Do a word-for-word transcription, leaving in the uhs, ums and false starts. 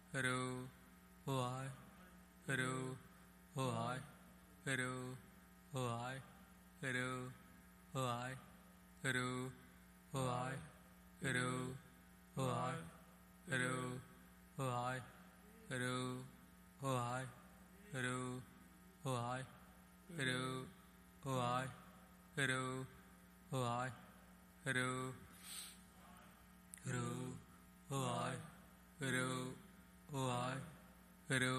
Hello. Oh I. Hello. Oh I. Hello. Oh I. Hello. Oh I. Hello. Oh I. Hello. Oh I. Hello. Oh I. Hello. Oh I. Hello. Oh I. Hello. Oh I. Hello. Oh I. Hello. Hello. Oh I. Hello. Oh I. Hello.